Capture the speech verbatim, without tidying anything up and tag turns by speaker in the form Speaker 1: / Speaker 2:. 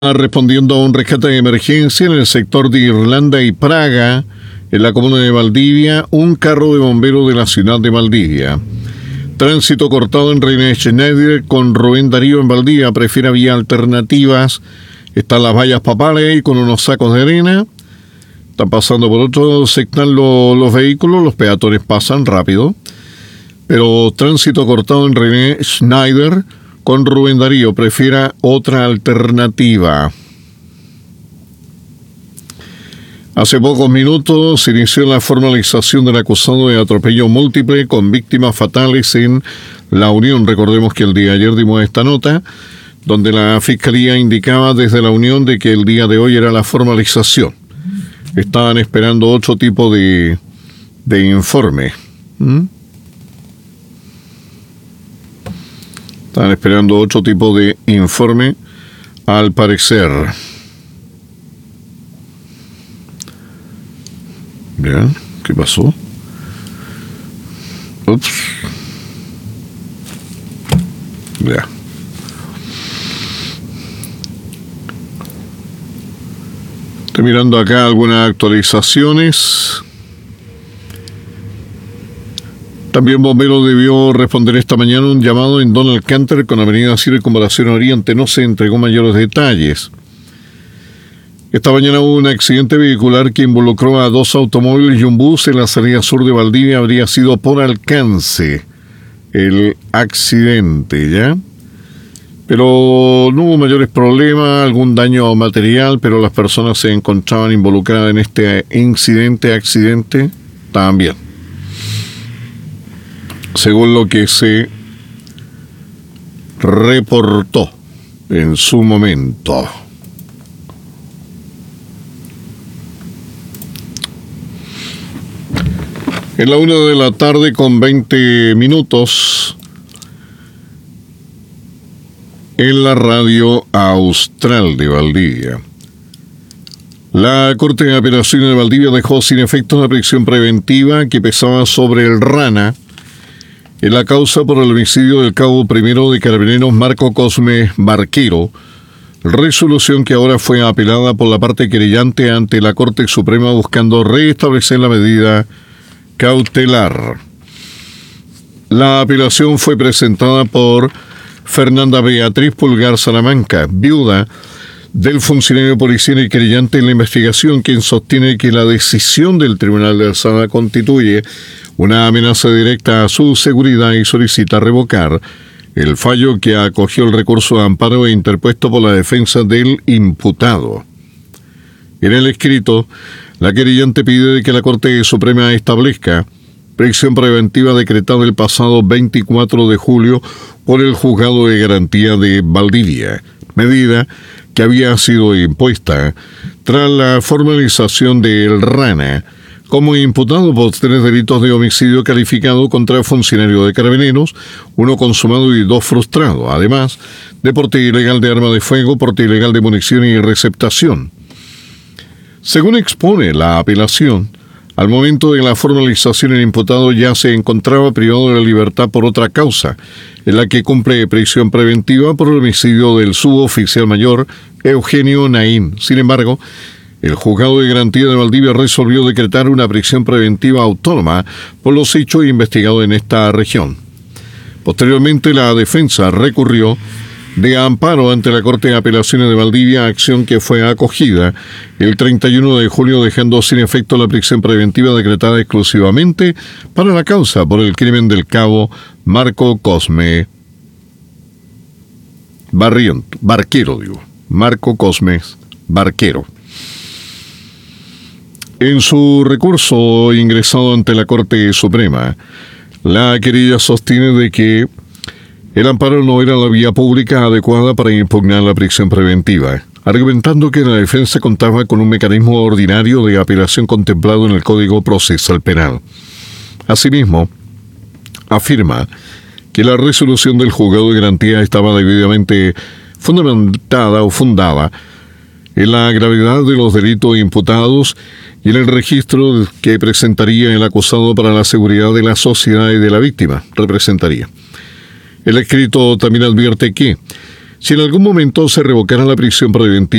Speaker 1: Respondiendo a un rescate de emergencia en el sector de Irlanda y Praga, en la comuna de Valdivia, un carro de bomberos de la ciudad de Valdivia. Tránsito cortado en René Schneider con Rubén Darío en Valdivia. Prefiere vía alternativas. Están las vallas papales y con unos sacos de arena. Están pasando por otro sector los, los vehículos. Los peatones pasan rápido. Pero tránsito cortado en René Schneider con Rubén Darío. Prefiera otra alternativa. Hace pocos minutos se inició la formalización del acusado de atropello múltiple con víctimas fatales en La Unión. Recordemos que el día de ayer dimos esta nota, donde la Fiscalía indicaba desde La Unión de que el día de hoy era la formalización. Estaban esperando otro tipo de, de informe. ¿Mm? Estaban esperando otro tipo de informe, al parecer. ¿Ya? ¿Qué pasó? Ups. Ya. Estoy mirando acá algunas actualizaciones. También Bomberos debió responder esta mañana un llamado en Donald Canter con Avenida Circunvalación Oriente. No se entregó mayores detalles. Esta mañana hubo un accidente vehicular que involucró a dos automóviles y un bus en la salida sur de Valdivia. Habría sido por alcance el accidente, ¿ya? Pero no hubo mayores problemas, algún daño material, pero las personas se encontraban involucradas en este incidente, accidente, también. Según lo que se reportó en su momento. En la una de la tarde con veinte minutos, en la radio Austral de Valdivia. La Corte de Apelaciones de Valdivia dejó sin efecto la prisión preventiva que pesaba sobre el Rana en la causa por el homicidio del cabo primero de Carabineros Marco Cosme Barquero, resolución que ahora fue apelada por la parte querellante ante la Corte Suprema buscando restablecer la medida cautelar. La apelación fue presentada por Fernanda Beatriz Pulgar Salamanca, viuda del funcionario policial y querellante en la investigación, quien sostiene que la decisión del Tribunal de Alzada constituye una amenaza directa a su seguridad y solicita revocar el fallo que acogió el recurso de amparo interpuesto por la defensa del imputado. En el escrito, la querellante pide que la Corte Suprema establezca prisión preventiva decretada el pasado veinticuatro de julio por el Juzgado de Garantía de Valdivia, medida que había sido impuesta tras la formalización del Rana como imputado por tres delitos de homicidio calificado contra funcionario de Carabineros, uno consumado y dos frustrados, además de porte ilegal de arma de fuego, porte ilegal de munición y receptación. Según expone la apelación, al momento de la formalización el imputado ya se encontraba privado de la libertad por otra causa, en la que cumple prisión preventiva por el homicidio del suboficial mayor Eugenio Naín. Sin embargo, el Juzgado de Garantía de Valdivia resolvió decretar una prisión preventiva autónoma por los hechos investigados en esta región. Posteriormente, la defensa recurrió de amparo ante la Corte de Apelaciones de Valdivia, acción que fue acogida el treinta y uno de julio, dejando sin efecto la prisión preventiva decretada exclusivamente para la causa por el crimen del cabo Marco Cosme Barrión, Barquero, digo, Marco Cosme Barquero. En su recurso ingresado ante la Corte Suprema, la querella sostiene de que el amparo no era la vía pública adecuada para impugnar la prisión preventiva, argumentando que la defensa contaba con un mecanismo ordinario de apelación contemplado en el Código Procesal Penal. Asimismo, afirma que la resolución del Juzgado de Garantía estaba debidamente fundamentada o fundada en la gravedad de los delitos imputados y en el registro que presentaría el acusado para la seguridad de la sociedad y de la víctima, representaría. El escrito también advierte que, si en algún momento se revocara la prisión preventiva,